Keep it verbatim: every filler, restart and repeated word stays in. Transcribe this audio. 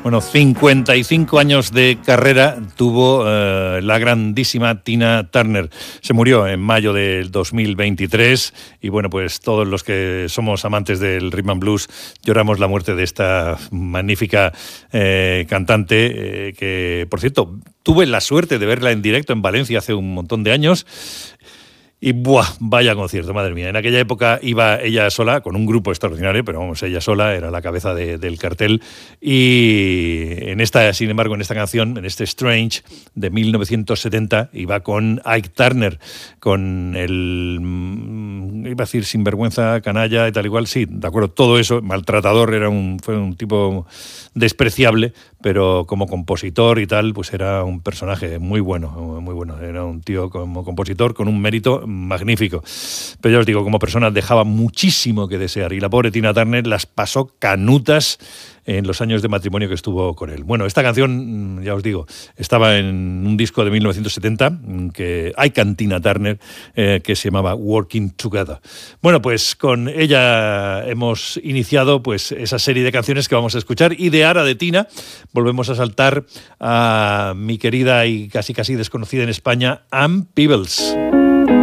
Bueno, cincuenta y cinco años de carrera tuvo uh, la grandísima Tina Turner. Se murió en mayo del dos mil veintitrés y bueno, pues todos los que somos amantes del rhythm and blues lloramos la muerte de esta magnífica eh, cantante eh, que, por cierto, tuve la suerte de verla en directo en Valencia hace un montón de años. Y ¡buah! Vaya concierto, madre mía. En aquella época iba ella sola, con un grupo extraordinario, pero vamos, ella sola era la cabeza de, del cartel. Y en esta, sin embargo, en esta canción, en este Strange de mil novecientos setenta, iba con Ike Turner, con el, iba a decir, sinvergüenza, canalla y tal igual, sí, de acuerdo, todo eso, maltratador, era un, fue un tipo despreciable, pero como compositor y tal, pues era un personaje muy bueno, muy bueno. Era un tío como compositor con un mérito magnífico. Pero ya os digo, como persona dejaba muchísimo que desear. Y la pobre Tina Turner las pasó canutas en los años de matrimonio que estuvo con él. Bueno, esta canción, ya os digo, estaba en un disco de mil novecientos setenta, que hay can Tina Turner, eh, que se llamaba Working Together. Bueno, pues con ella hemos iniciado pues esa serie de canciones que vamos a escuchar. Y de Ara de Tina volvemos a saltar a mi querida y casi casi desconocida en España, Ann Peebles.